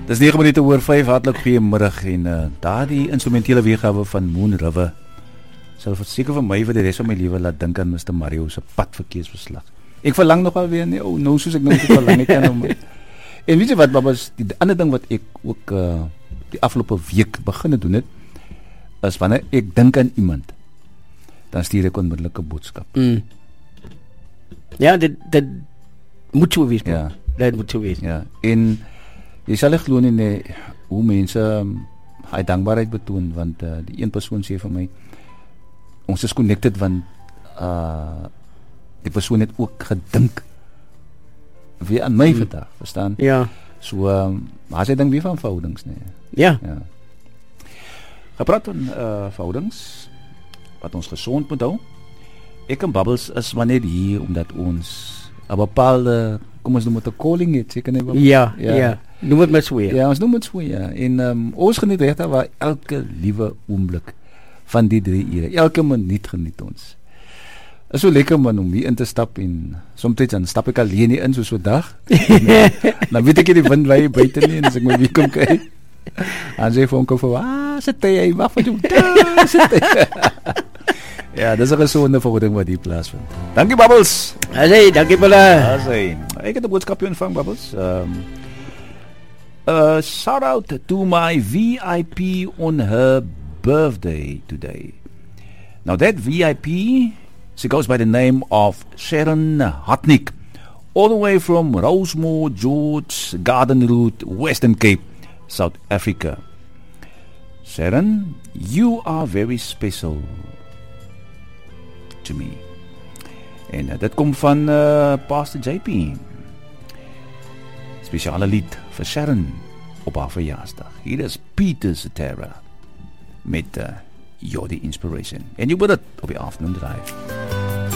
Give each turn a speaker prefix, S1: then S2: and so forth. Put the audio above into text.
S1: Dis 9 minute oor 5, hartlik goeiemiddag en daardie instrumentele weergawe van Moon River sal verseker vir my vir die res van my lewe laat dink aan Mr. Mario se padverkeersverslag. Ek verlang nog alweer nie, nou soos ek nou te verlang ek kan hom. En weet jy wat, babas, die ander ding wat ek ook die afgelope week begin doen het, is wanneer ek dink aan iemand, dan stuur ek onmiddellik 'n boodskap.
S2: Ja, dit moet so wees.
S1: Ja.
S2: Dit moet so wees.
S1: Ja, en jy sal glo nie hoe mense hy dankbaarheid betoon, want die een persoon sê vir my, ons is connected want die persoon het ook gedink weer aan my vandag, verstaan?
S2: Ja.
S1: So, maar sy dink weer van verhoudings, nee.
S2: Ja.
S1: Gepraat van verhoudings, wat ons gesond moet hou. Ek en Bubbles is maar net hier, omdat ons 'n bepaalde, kom ons noem het 'n calling het, seker nie, Bubbles?
S2: Ja. Noem het met so,
S1: Ja, ons noem het so, ja. En ons geniet regtig waar elke liewe oomblik van die 3 ure. Elke minuut geniet ons. Is so lekker man om hier in te stap en soms dan stap ek alleen hier in so dag. Dan weet ek nie die wind waai buite nie en as ek my weer kom kyk. Dan sê vir onkel vir, sit jy, wag vir jou. Sit jy. Ja, dis 'n gesonde verhouding wat hier plaasvind. Dankie Bubbles.
S2: Hey, dankie Paula.
S1: Ek het 'n boodskapie ontvang Bubbles. Shout out to my VIP on her birthday today. Now that VIP, she goes by the name of Sharon Hotnick, all the way from Rosemore, George Garden Route, Western Cape, South Africa. Sharon, you are very special to me. En dit kom van Pastor JP. Speciale lied vir Sharon op haar verjaarsdag. Hier is Peter Cetera met You're the Inspiration. En jy moet dit op die afternoon drive.